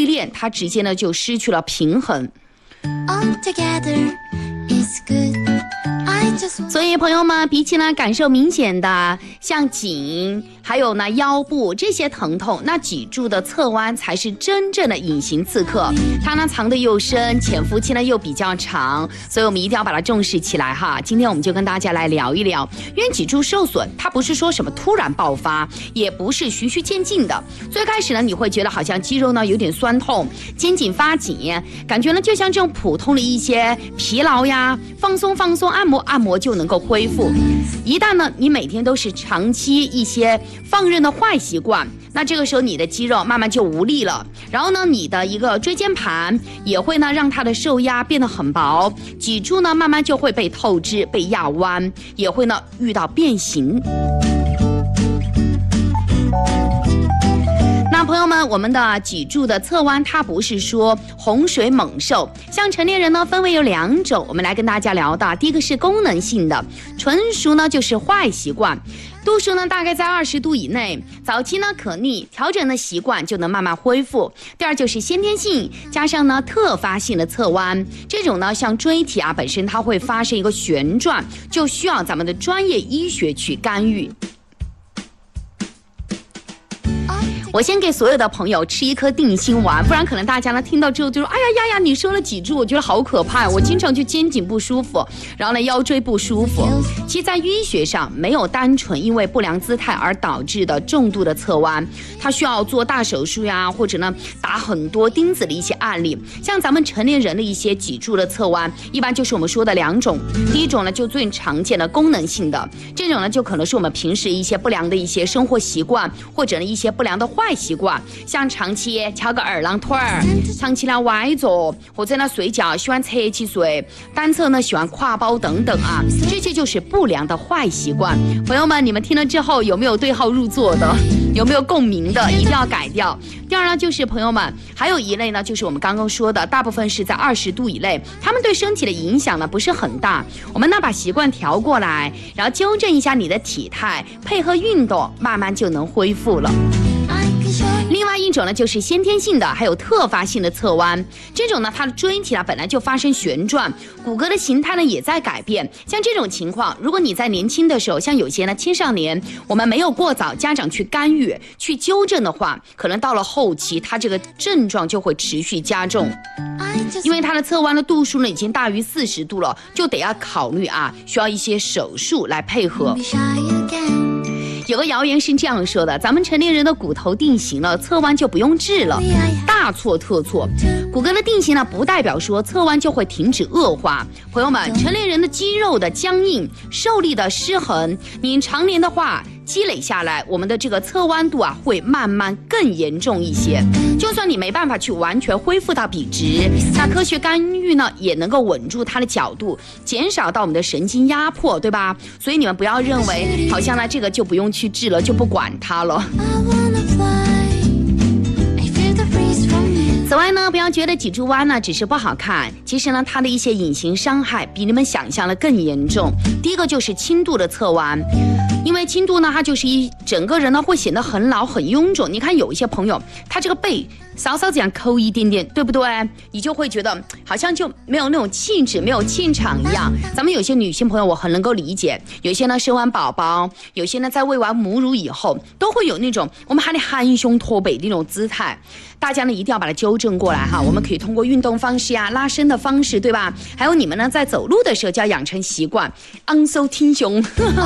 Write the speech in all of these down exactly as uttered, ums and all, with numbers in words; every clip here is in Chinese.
力链，它直接呢就失去了平衡。所以朋友们，比起呢感受明显的像颈还有呢腰部这些疼痛，那脊柱的侧弯才是真正的隐形刺客，它呢藏得又深，潜伏期呢又比较长，所以我们一定要把它重视起来哈。今天我们就跟大家来聊一聊，因为脊柱受损它不是说什么突然爆发，也不是循序渐进的。最开始呢你会觉得好像肌肉呢有点酸痛，肩颈发紧，感觉呢就像这种普通的一些疲劳呀，放松放松按摩按摩就能够恢复。一旦呢你每天都是长期一些放任的坏习惯，那这个时候你的肌肉慢慢就无力了，然后呢你的一个椎间盘也会呢让它的受压变得很薄，脊柱呢慢慢就会被透支被压弯，也会呢遇到变形。那朋友们，我们的脊柱的侧弯它不是说洪水猛兽，像成年人呢分为有两种，我们来跟大家聊到，第一个是功能性的，纯属呢就是坏习惯，度数呢大概在二十度以内，早期呢可逆，调整的习惯就能慢慢恢复。第二就是先天性加上呢特发性的侧弯，这种呢像椎体啊本身它会发生一个旋转，就需要咱们的专业医学去干预。我先给所有的朋友吃一颗定心丸，不然可能大家呢听到之后就说，哎呀呀呀，你说了脊柱，我觉得好可怕，我经常就肩颈不舒服，然后呢腰椎不舒服。其实在医学上没有单纯因为不良姿态而导致的重度的侧弯，它需要做大手术呀，或者呢打很多钉子的一些案例。像咱们成年人的一些脊柱的侧弯，一般就是我们说的两种，第一种呢就最常见的功能性的，这种呢就可能是我们平时一些不良的一些生活习惯，或者呢一些不良的坏坏习惯，像长期翘个二郎腿儿，长期呢歪坐，或者呢睡觉喜欢侧起睡，单侧呢喜欢挎包等等啊，这些就是不良的坏习惯。朋友们，你们听了之后有没有对号入座的？有没有共鸣的？一定要改掉。第二呢，就是朋友们，还有一类呢，就是我们刚刚说的，大部分是在二十度以内，他们对身体的影响呢不是很大。我们呢把习惯调过来，然后纠正一下你的体态，配合运动，慢慢就能恢复了。另外一种呢，就是先天性的，还有特发性的侧弯。这种呢，它的椎体啊本来就发生旋转，骨骼的形态呢也在改变。像这种情况，如果你在年轻的时候，像有些呢青少年，我们没有过早家长去干预、去纠正的话，可能到了后期，它这个症状就会持续加重。因为它的侧弯的度数呢已经大于四十度了，就得要考虑啊，需要一些手术来配合。有个谣言是这样说的，咱们成年人的骨头定型了，侧弯就不用治了，大错特错。骨骼的定型呢，不代表说侧弯就会停止恶化。朋友们，成年人的肌肉的僵硬、受力的失衡，你常年的话积累下来，我们的这个侧弯度啊会慢慢更严重一些。就算你没办法去完全恢复到笔直，那科学干预呢也能够稳住它的角度，减少到我们的神经压迫，对吧？所以你们不要认为好像呢这个就不用去治了，就不管它了。此外呢，不要觉得脊柱弯呢只是不好看，其实呢它的一些隐形伤害比你们想象的更严重。第一个就是轻度的侧弯，因为轻度呢它就是一整个人呢会显得很老很臃肿。你看有一些朋友，他这个背稍稍这样抠一点点，对不对？你就会觉得好像就没有那种气质，没有气场一样。咱们有些女性朋友我很能够理解，有些呢生完宝宝，有些呢在喂完母乳以后，都会有那种我们喊的含胸驼背的那种姿态。大家呢一定要把它纠正过来哈，我们可以通过运动方式呀、拉伸的方式，对吧？还有你们呢在走路的时候就要养成习惯，昂首挺胸。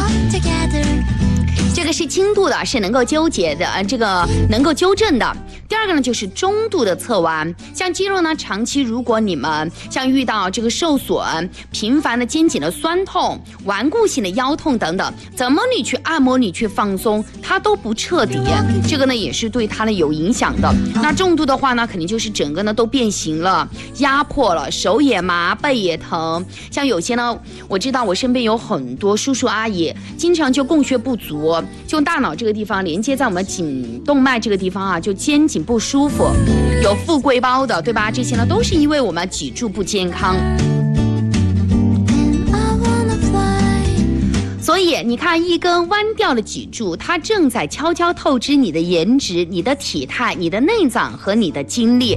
这个是轻度的，是能够纠结的，呃，这个能够纠正的。第二个呢，就是中度的侧弯，像肌肉呢，长期如果你们像遇到这个受损、频繁的肩颈的酸痛、顽固性的腰痛等等，怎么你去按摩、你去放松，它都不彻底，这个呢也是对它呢有影响的。那重度的话呢，肯定就是整个呢都变形了，压迫了，手也麻，背也疼。像有些呢，我知道我身边有很多叔叔阿姨，经常就供血不足。就大脑这个地方连接在我们颈动脉这个地方啊，就肩颈不舒服，有富贵包的，对吧？这些呢都是因为我们脊柱不健康。所以你看，一根弯掉的脊柱，它正在悄悄透支你的颜值、你的体态、你的内脏和你的精力。